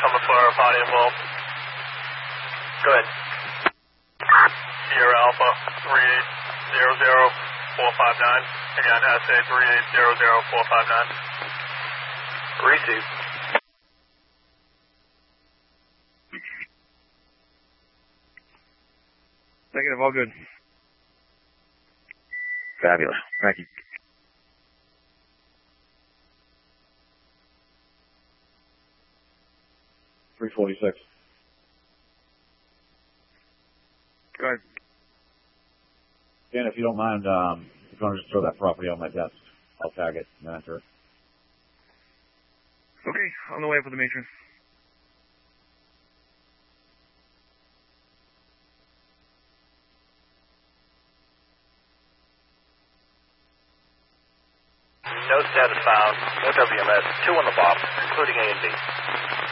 coming for a body involved. Go ahead. Sierra Alpha 3800459. Again, SA 3800459. Receive. Negative, all good. Fabulous. Thank you. $346. Go ahead. Dan, if you don't mind, if you want to just throw that property on my desk, I'll tag it and enter it. Okay, on the way up with the matron. No status found. No WMS. 2 on the box, including A and B.